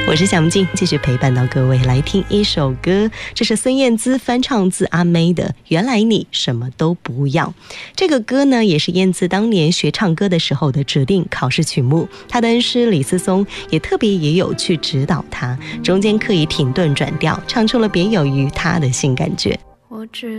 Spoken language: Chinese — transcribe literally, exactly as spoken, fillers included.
我是小静，继续陪伴到各位来听一首歌，这是孙燕姿翻唱自阿妹的《原来你什么都不要》。这个歌呢，也是燕姿当年学唱歌的时候的指定考试曲目，她的恩师李思松也特别也有去指导她，中间刻意停顿转调，唱出了别有于她的性感觉。 我知